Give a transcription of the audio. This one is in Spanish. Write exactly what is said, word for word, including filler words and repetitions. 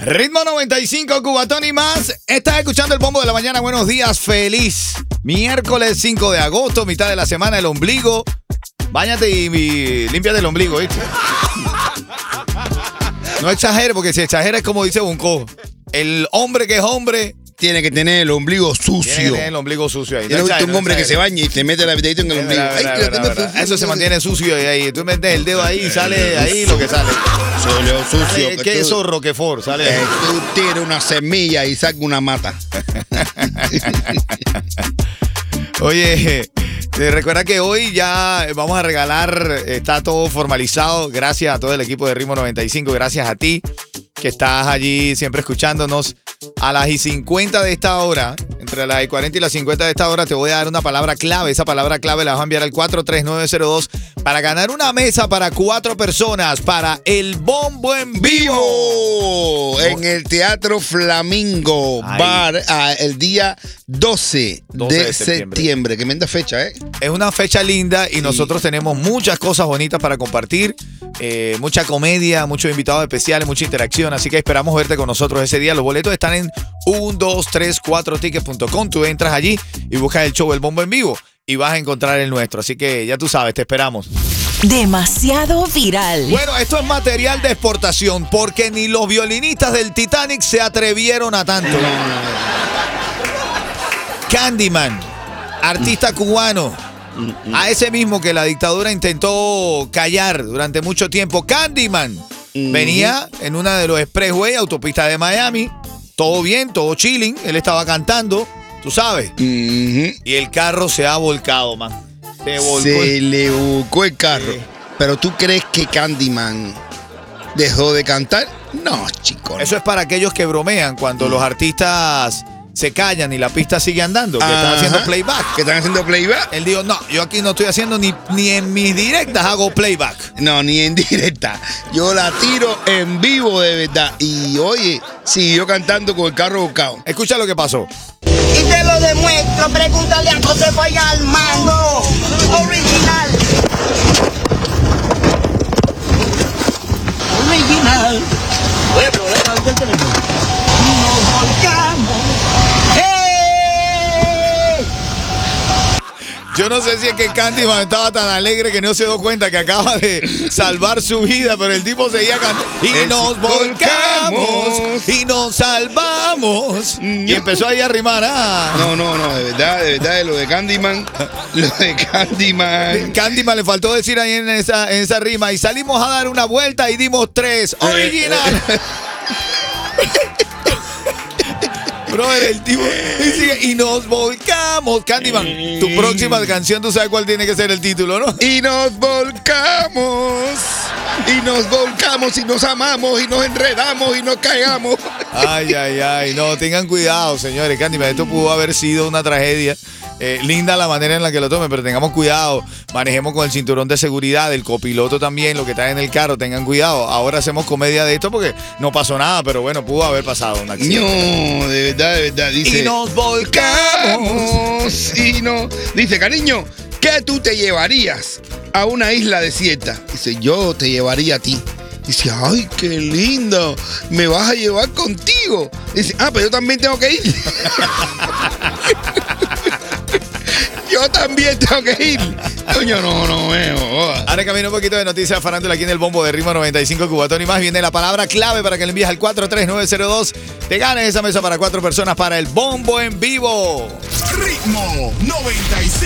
Ritmo noventa y cinco, Cubatón y más. Estás escuchando el Bombo de la Mañana. Buenos días, feliz miércoles cinco de agosto, mitad de la semana, el ombligo. Báñate y, y límpiate el ombligo, ¿viste? No exageres, porque si exageras es como dice Bunko. El hombre que es hombre tiene que tener el ombligo sucio. tiene que tener el ombligo sucio ahí. Yo No he visto exageres, un no hombre que se exageres. baña y se mete la pitadita en el ombligo. Verdad, Ay, verdad, que lo verdad, tengo verdad. sucio. Eso se mantiene sucio y ahí tú metes el dedo ahí y sale ahí lo que sale. Solo sucio. Sale que queso tú- Roquefort, sale eh, ahí. tú tiras una semilla y sacas una mata. Oye, te recuerda que hoy ya vamos a regalar, está todo formalizado, gracias a todo el equipo de Ritmo noventa y cinco, gracias a ti que estás allí siempre escuchándonos. A las y cincuenta de esta hora, entre las y cuarenta y las cincuenta de esta hora, te voy a dar una palabra clave. Esa palabra clave la vas a enviar al cuatro tres nueve cero dos para ganar una mesa para cuatro personas para el Bombo en Vivo. ¡Vivo! En el Teatro Flamingo Ay. Bar ah, el día doce, doce de de septiembre. septiembre. Qué menda fecha, ¿eh? Es una fecha linda y Sí. nosotros tenemos muchas cosas bonitas para compartir, eh, mucha comedia, muchos invitados especiales, mucha interacción, así que esperamos verte con nosotros ese día. Los boletos están en uno dos tres cuatro tickets punto com. Tú entras allí y buscas el show El Bombo en Vivo y vas a encontrar el nuestro, así que ya tú sabes, te esperamos. Demasiado viral. Bueno, esto es material de exportación porque ni los violinistas del Titanic se atrevieron a tanto. Candyman, artista cubano, a ese mismo que la dictadura intentó callar durante mucho tiempo. Candyman venía en una de los expressway, autopista de Miami, todo bien, todo chilling, él estaba cantando, tú sabes, Ujú. y el carro se ha volcado, man. Se volcó. Se le buscó el carro. Sí. Pero ¿tú crees que Candyman dejó de cantar? No, chicos. Eso es para aquellos que bromean cuando los artistas se callan y la pista sigue andando, que están haciendo playback. Que están haciendo playback. Él dijo, no, yo aquí no estoy haciendo ni, ni en mis directas hago playback. No, ni en directa. Yo la tiro en vivo de verdad. Y oye, siguió cantando con el carro buscado. Escucha lo que pasó. Y te lo demuestro, pregúntale a José Boy Armando. Original. Original. Oye, pero deja el teléfono. Nos volcamos. ¡Hey! Yo no sé si es que Candyman estaba tan alegre que no se dio cuenta que acaba de salvar su vida, pero el tipo seguía cantando. Y Es- nos volcamos, volcamos. y nos salvamos. Y empezó ahí a rimar. Ah. No, no, no, de verdad, de verdad, de lo de Candyman. Lo de Candyman. Candyman le faltó decir ahí en esa, en esa rima. Y salimos a dar una vuelta y dimos tres. Original. Brother, el tipo y, sigue, y nos volcamos. Candyman, tu próxima canción, tú sabes cuál tiene que ser el título, ¿no? Y nos volcamos. Y nos volcamos y nos amamos y nos enredamos y nos caigamos. Ay, ay, ay. No, tengan cuidado, señores. Candyman, esto pudo haber sido una tragedia. Eh, linda la manera en la que lo tomen, pero tengamos cuidado. Manejemos con el cinturón de seguridad, el copiloto también, lo que está en el carro, tengan cuidado. Ahora hacemos comedia de esto porque no pasó nada, pero bueno, pudo haber pasado un accidente. No, de verdad, de verdad. Dice, Y nos volcamos. volcamos. Y no. Dice, cariño, ¿qué tú te llevarías a una isla desierta? Dice, yo te llevaría a ti. Dice, ay, qué lindo, me vas a llevar contigo. Dice, ah, pero yo también tengo que ir. Yo también tengo que ir. Coño, no, no veo. Ahora camino un poquito de noticias farándula aquí en el Bombo de Ritmo noventa y cinco, Cubatón y más. Viene la palabra clave para que le envíes al cuatro tres nueve cero dos. Te ganes esa mesa para cuatro personas para el Bombo en Vivo. Ritmo noventa y cinco.